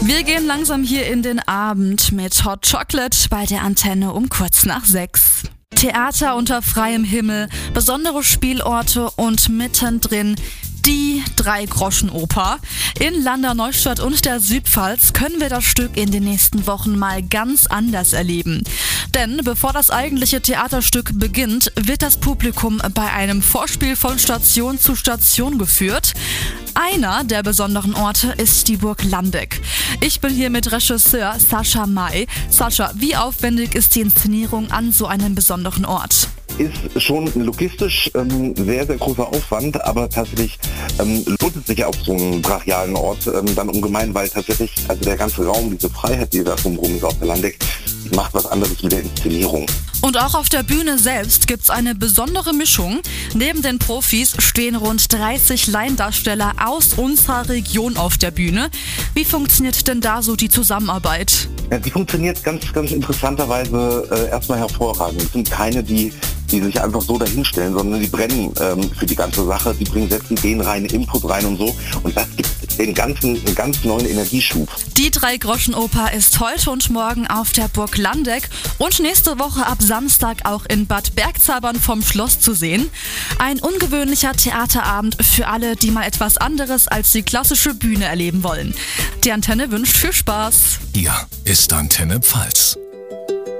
Wir gehen langsam hier in den Abend mit Hot Chocolate bei der Antenne um kurz nach 6. Theater unter freiem Himmel, besondere Spielorte und mittendrin die Drei-Groschen-Oper. In Landau-Neustadt und der Südpfalz können wir das Stück in den nächsten Wochen mal ganz anders erleben. Denn bevor das eigentliche Theaterstück beginnt, wird das Publikum bei einem Vorspiel von Station zu Station geführt. Einer der besonderen Orte ist die Burg Landeck. Ich bin hier mit Regisseur Sascha May. Sascha, wie aufwendig ist die Inszenierung an so einem besonderen Ort? Ist schon logistisch sehr, sehr großer Aufwand, aber tatsächlich lohnt es sich auf so einen brachialen Ort dann ungemein, weil tatsächlich also der ganze Raum, diese Freiheit, die da drumherum ist auf der Landeck, macht was anderes mit der Inszenierung. Und auch auf der Bühne selbst gibt's eine besondere Mischung. Neben den Profis stehen rund 30 Laiendarsteller aus unserer Region auf der Bühne. Wie funktioniert denn da so die Zusammenarbeit? Ja, die funktioniert ganz interessanterweise erstmal hervorragend. Es sind keine, die sich einfach so dahinstellen, sondern die brennen für die ganze Sache, die bringen selbst Ideen rein, Input rein und so. Und das gibt den ganzen einen ganz neuen Energieschub. Die Drei-Groschen-Oper ist heute und morgen auf der Burg Landeck und nächste Woche ab Samstag auch in Bad Bergzabern vom Schloss zu sehen. Ein ungewöhnlicher Theaterabend für alle, die mal etwas anderes als die klassische Bühne erleben wollen. Die Antenne wünscht viel Spaß. Hier ist Antenne Pfalz.